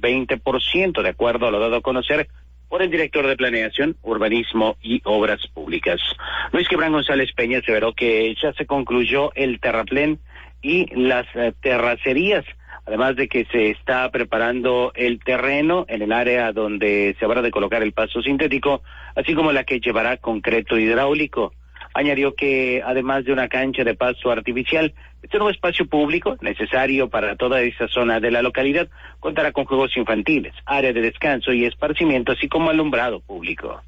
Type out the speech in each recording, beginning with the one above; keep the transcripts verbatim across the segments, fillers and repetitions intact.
veinte por ciento, de acuerdo a lo dado a conocer por el director de Planeación, Urbanismo y Obras Públicas. Luis Quebrán González Peña aseveró que ya se concluyó el terraplén y las eh, terracerías, además de que se está preparando el terreno en el área donde se habrá de colocar el pasto sintético, así como la que llevará concreto hidráulico. Añadió que además de una cancha de pasto artificial, este nuevo espacio público, necesario para toda esa zona de la localidad, contará con juegos infantiles, área de descanso y esparcimiento, así como alumbrado público.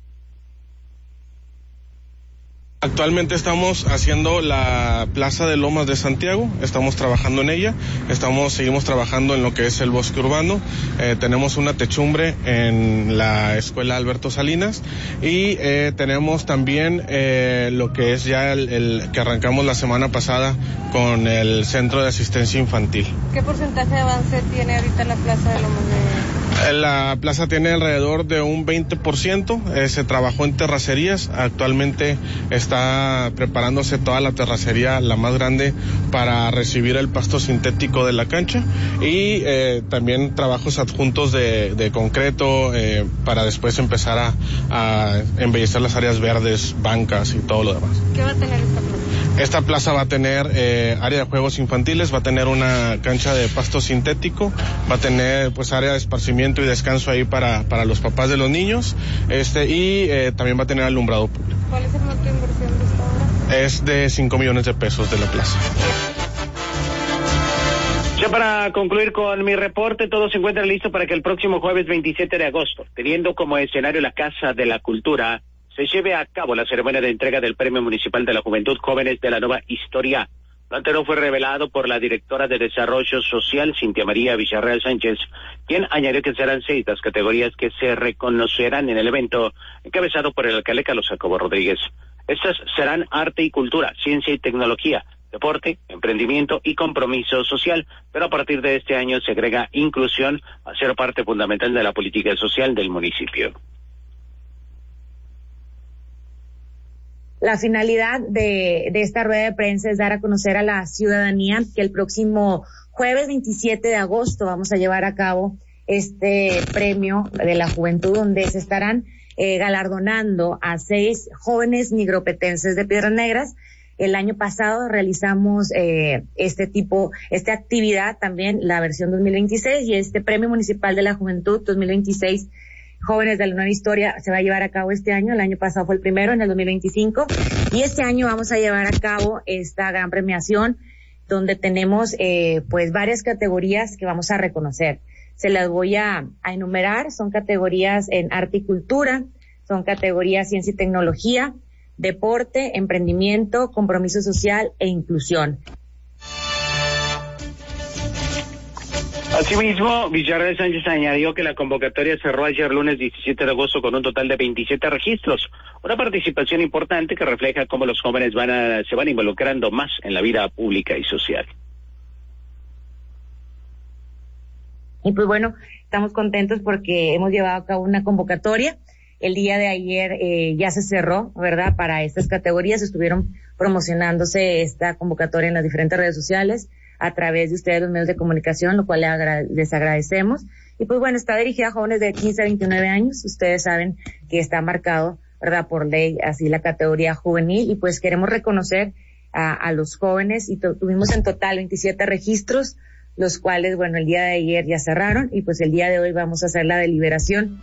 Actualmente estamos haciendo la Plaza de Lomas de Santiago, estamos trabajando en ella, estamos seguimos trabajando en lo que es el bosque urbano, eh, tenemos una techumbre en la Escuela Alberto Salinas y eh, tenemos también eh, lo que es ya el, el que arrancamos la semana pasada con el Centro de Asistencia Infantil. ¿Qué porcentaje de avance tiene ahorita la Plaza de Lomas de...? La plaza tiene alrededor de un veinte por ciento, eh, se trabajó en terracerías, actualmente está preparándose toda la terracería, la más grande, para recibir el pasto sintético de la cancha y eh, también trabajos adjuntos de, de concreto eh, para después empezar a, a embellecer las áreas verdes, bancas y todo lo demás. ¿Qué va a tener esta plaza? Esta plaza va a tener eh, área de juegos infantiles, va a tener una cancha de pasto sintético, va a tener pues área de esparcimiento y descanso ahí para, para los papás de los niños, este y eh, también va a tener alumbrado público. ¿Cuál es el monto de inversión de esta obra? Es de cinco millones de pesos de la plaza. Ya para concluir con mi reporte, todo se encuentra listo para que el próximo jueves veintisiete de agosto, teniendo como escenario la Casa de la Cultura, se lleve a cabo la ceremonia de entrega del Premio Municipal de la Juventud Jóvenes de la Nueva Historia. Lo anterior fue revelado por la directora de Desarrollo Social, Cintia María Villarreal Sánchez, quien añadió que serán seis las categorías que se reconocerán en el evento, encabezado por el alcalde Carlos Jacobo Rodríguez. Estas serán arte y cultura, ciencia y tecnología, deporte, emprendimiento y compromiso social, pero a partir de este año se agrega inclusión a ser parte fundamental de la política social del municipio. La finalidad de, de esta rueda de prensa es dar a conocer a la ciudadanía que el próximo jueves veintisiete de agosto vamos a llevar a cabo este premio de la juventud, donde se estarán eh, galardonando a seis jóvenes nigropetenses de Piedras Negras. El año pasado realizamos eh, este tipo, esta actividad también, la versión dos mil veintiséis, y este Premio Municipal de la Juventud dos mil veintiséis Jóvenes de la Nueva Historia se va a llevar a cabo este año. El año pasado fue el primero, en el dos mil veinticinco, y este año vamos a llevar a cabo esta gran premiación donde tenemos eh, pues varias categorías que vamos a reconocer. Se las voy a, a enumerar. Son categorías en arte y cultura, son categorías ciencia y tecnología, deporte, emprendimiento, compromiso social e inclusión. Asimismo, Villarreal Sánchez añadió que la convocatoria cerró ayer lunes diecisiete de agosto con un total de veintisiete registros, una participación importante que refleja cómo los jóvenes van a, se van involucrando más en la vida pública y social. Y pues bueno, estamos contentos porque hemos llevado a cabo una convocatoria. El día de ayer eh, ya se cerró, ¿verdad? Para estas categorías estuvieron promocionándose esta convocatoria en las diferentes redes sociales, a través de ustedes, los medios de comunicación, lo cual les, agra- les agradecemos. Y pues bueno, está dirigida a jóvenes de quince a veintinueve años. Ustedes saben que está marcado, ¿verdad?, por ley, así la categoría juvenil, y pues queremos reconocer a, a los jóvenes, y to- tuvimos en total veintisiete registros, los cuales, bueno, el día de ayer ya cerraron, y pues el día de hoy vamos a hacer la deliberación.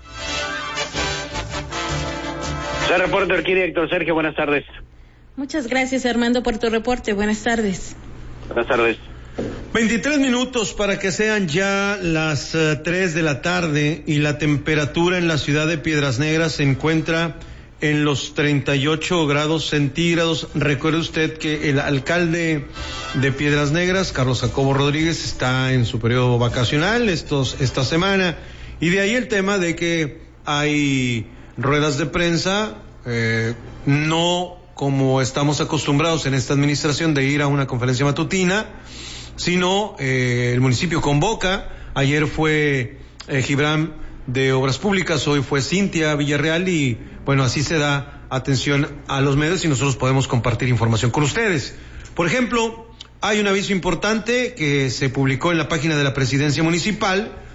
Se reporta aquí, director Sergio, buenas tardes. Muchas gracias, Armando, por tu reporte. Buenas tardes. Buenas tardes. veintitrés minutos para que sean ya las uh, tres de la tarde, y la temperatura en la ciudad de Piedras Negras se encuentra en los treinta y ocho grados centígrados. Recuerde usted que el alcalde de Piedras Negras, Carlos Jacobo Rodríguez, está en su periodo vacacional estos esta semana, y de ahí el tema de que hay ruedas de prensa, eh, no como estamos acostumbrados en esta administración de ir a una conferencia matutina, sino eh, el municipio convoca. Ayer fue eh, Gibran de Obras Públicas, hoy fue Cintia Villarreal, y bueno, así se da atención a los medios y nosotros podemos compartir información con ustedes. Por ejemplo, hay un aviso importante que se publicó en la página de la Presidencia Municipal,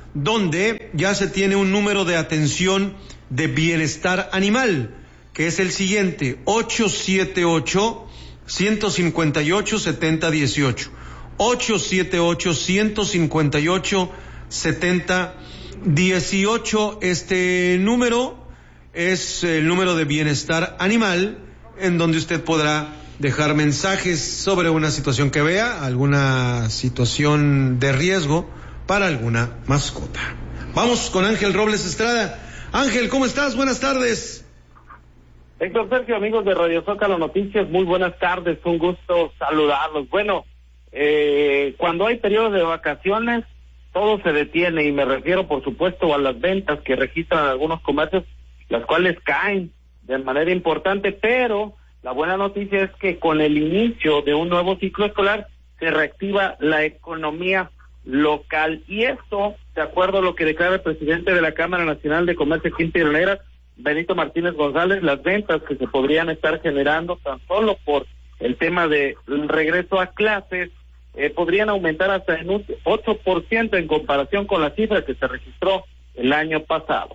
donde ya se tiene un número de atención de bienestar animal, que es el siguiente: ocho siete ocho, uno cinco ocho, siete cero uno ocho. ocho siete ocho, uno cinco ocho, siete cero uno ocho. Este número es el número de bienestar animal, en donde usted podrá dejar mensajes sobre una situación que vea, alguna situación de riesgo para alguna mascota. Vamos con Ángel Robles Estrada. Ángel, ¿cómo estás? Buenas tardes. Héctor Sergio, amigos de Radio Zócalo Noticias, muy buenas tardes, un gusto saludarlos. Bueno, eh, cuando hay periodo de vacaciones, todo se detiene, y me refiero, por supuesto, a las ventas que registran algunos comercios, las cuales caen de manera importante, pero la buena noticia es que con el inicio de un nuevo ciclo escolar se reactiva la economía local, y esto, de acuerdo a lo que declara el presidente de la Cámara Nacional de Comercio aquí en Piedras Negras, Benito Martínez González, las ventas que se podrían estar generando tan solo por el tema del regreso a clases eh, podrían aumentar hasta en un ocho por ciento en comparación con la cifra que se registró el año pasado.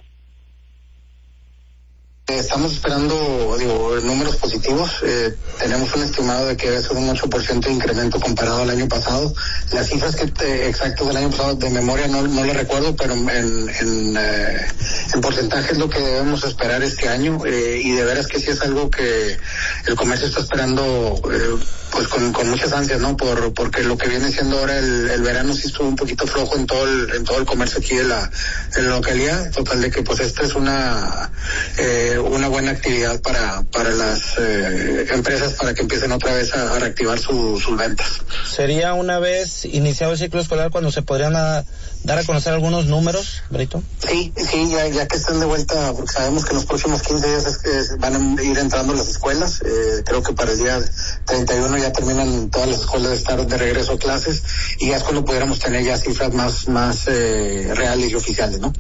Estamos esperando, digo, números positivos. Eh, tenemos un estimado de que debe ser un ocho por ciento de incremento comparado al año pasado. Las cifras que te, exactas del año pasado de memoria no, no las recuerdo, pero en, en, eh, en porcentaje es lo que debemos esperar este año. Eh, y de veras que sí es algo que el comercio está esperando, eh, pues con, con muchas ansias, ¿no? Por, porque lo que viene siendo ahora el, el verano sí estuvo un poquito flojo en todo el, en todo el comercio aquí de la, de la localidad. Total de que pues esta es una, eh, una buena actividad para para las eh, empresas para que empiecen otra vez a, a reactivar su, sus ventas. ¿Sería una vez iniciado el ciclo escolar cuando se podrían a, dar a conocer algunos números, Benito? Sí, sí, ya, ya que están de vuelta, porque sabemos que en los próximos quince días es que van a ir entrando las escuelas. Eh, creo que para el día treinta y uno ya terminan todas las escuelas de estar de regreso a clases, y ya es cuando pudiéramos tener ya cifras más, más eh, reales y oficiales, ¿no?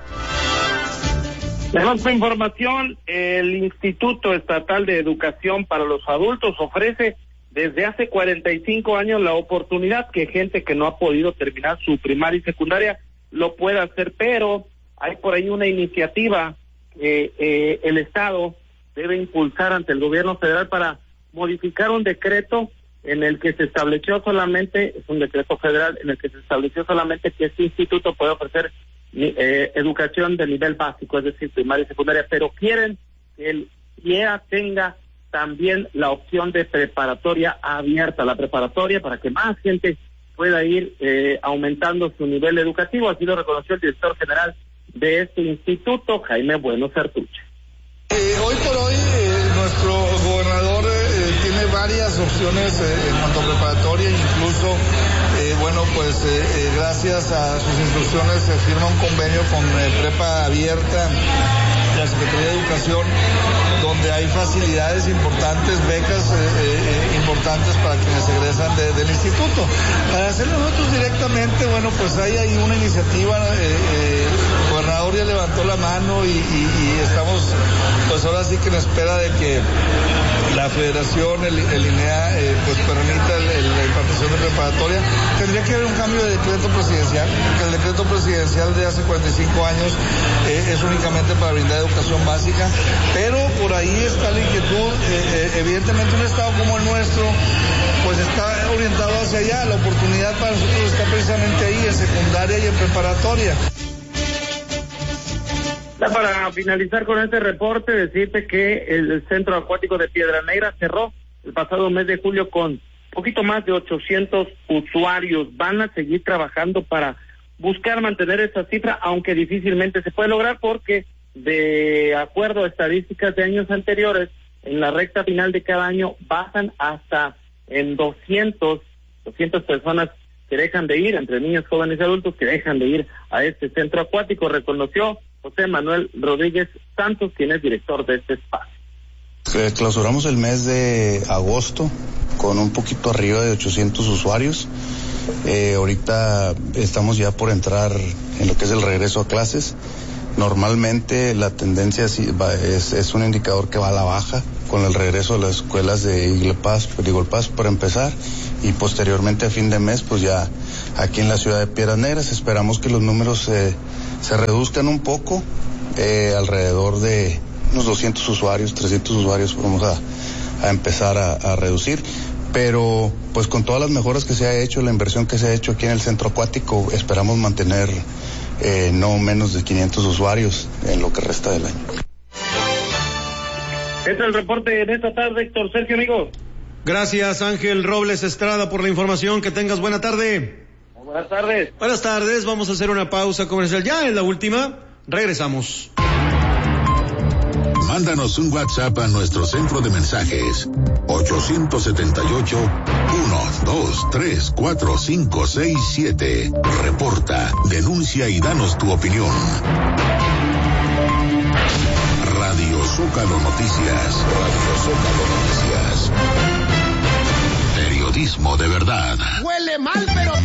Tenemos información. El Instituto Estatal de Educación para los Adultos ofrece desde hace cuarenta y cinco años la oportunidad que gente que no ha podido terminar su primaria y secundaria lo pueda hacer, pero hay por ahí una iniciativa que eh, el Estado debe impulsar ante el gobierno federal para modificar un decreto en el que se estableció solamente, es un decreto federal en el que se estableció solamente que este instituto puede ofrecer Eh, educación de nivel básico, es decir, primaria y secundaria, pero quieren que el I E A tenga también la opción de preparatoria abierta, la preparatoria para que más gente pueda ir eh, aumentando su nivel educativo. Así lo reconoció el director general de este instituto, Jaime Bueno Certuche. Eh, hoy por hoy eh, nuestro gobernador eh, tiene varias opciones eh, en cuanto a preparatoria, incluso eh, bueno pues eh, eh, gracias a sus instrucciones se firma un convenio con eh, Prepa Abierta de la Secretaría de Educación, donde hay facilidades importantes, becas eh, eh, importantes para quienes egresan de, del instituto. Para hacerlo nosotros directamente, bueno, pues hay ahí una iniciativa, eh, eh, el gobernador ya levantó la mano y, y, y estamos pues ahora sí que en espera de que la federación, el, el I N E A, eh, pues permita el, el, la impartición de preparatoria. Tendría que haber un cambio de decreto presidencial, porque el decreto presidencial de hace cuarenta y cinco años eh, es únicamente para brindar educación básica, pero por ahí está la inquietud. Eh, eh, evidentemente un estado como el nuestro pues está orientado hacia allá. La oportunidad para nosotros está precisamente ahí, en secundaria y en preparatoria. Ya para finalizar con este reporte, decirte que el Centro Acuático de Piedras Negras cerró el pasado mes de julio con poquito más de ochocientos usuarios. Van a seguir trabajando para buscar mantener esa cifra, aunque difícilmente se puede lograr porque, de acuerdo a estadísticas de años anteriores, en la recta final de cada año bajan hasta en doscientas personas que dejan de ir, entre niños, jóvenes y adultos, que dejan de ir a este centro acuático, reconoció José Manuel Rodríguez Santos, quien es director de este espacio. Eh, clausuramos el mes de agosto con un poquito arriba de ochocientos usuarios. Eh, ahorita estamos ya por entrar en lo que es el regreso a clases. Normalmente la tendencia sí va, es, es un indicador que va a la baja con el regreso a las escuelas de Eagle Pass, Eagle Pass para empezar, y posteriormente a fin de mes, pues ya aquí en la ciudad de Piedras Negras esperamos que los números eh, se reduzcan un poco, eh, alrededor de unos doscientos usuarios, trescientos usuarios vamos a, a empezar a, a reducir, pero pues con todas las mejoras que se ha hecho, la inversión que se ha hecho aquí en el centro acuático, esperamos mantener eh, no menos de quinientos usuarios en lo que resta del año. Este es el reporte de esta tarde, Héctor Sergio, amigo. Gracias, Ángel Robles Estrada, por la información. Que tengas buena tarde. Buenas tardes. Buenas tardes. Vamos a hacer una pausa comercial. Ya en la última, regresamos. Mándanos un WhatsApp a nuestro centro de mensajes ocho siete ocho, uno dos tres cuatro cinco seis siete. Reporta, denuncia y danos tu opinión. Radio Zócalo Noticias. Radio Zócalo Noticias. Periodismo de verdad. Huele mal, pero